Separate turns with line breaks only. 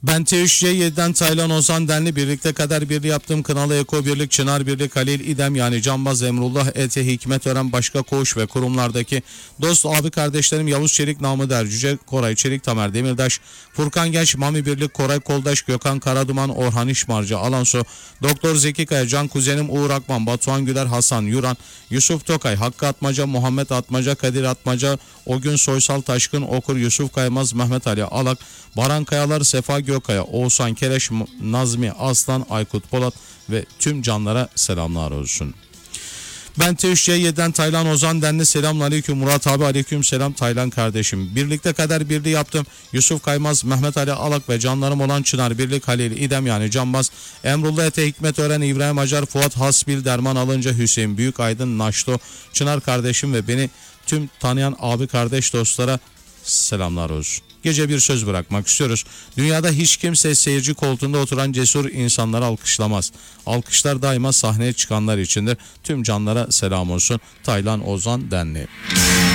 Ben T3C7'den Taylan Ozan Denli birlikte kader birliği yaptığım Kınalı Eko Birlik, Çınar Birlik, Halil İdem yani Canbaz, Emrullah, Ete, Hikmet Ören, başka koğuş ve kurumlardaki dost abi kardeşlerim Yavuz Çelik, Namı Der, Cüce Koray Çelik, Tamer Demirdaş, Furkan Genç, Mami Birlik, Koray Koldaş, Gökhan Karaduman, Orhan İşmarcı, Alanso, Doktor Zeki Kaya, Can Kuzenim, Uğur Akman, Batuhan Güler, Hasan Yuran, Yusuf Tokay, Hakkı Atmaca, Muhammed Atmaca, Kadir Atmaca, O Gün Soysal Taşkın, Okur, Yusuf Kaymaz, Mehmet Ali Alak, Baran Kayalar, Sefa Gökaya, Oğuzhan Kereş, Nazmi Aslan, Aykut Polat ve tüm canlara selamlar olsun. Ben T3C7'den Taylan Ozan Denli, selamünaleyküm Murat abi, aleyküm selam Taylan kardeşim. Birlikte kader birliği yaptım. Yusuf Kaymaz, Mehmet Ali Alak ve canlarım olan Çınar Birlik, Halil İdem yani Canbaz, Emrullah Ete, Hikmet Ören, İbrahim Acar, Fuat Hasbil, Derman Alınca, Hüseyin Büyükaydın, Naşto, Çınar kardeşim ve beni tüm tanıyan abi kardeş dostlara selamlar olsun. Gece bir söz bırakmak istiyoruz. Dünyada hiç kimse seyirci koltuğunda oturan cesur insanları alkışlamaz. Alkışlar daima sahneye çıkanlar içindir. Tüm canlara selam olsun. Taylan Ozan Denli.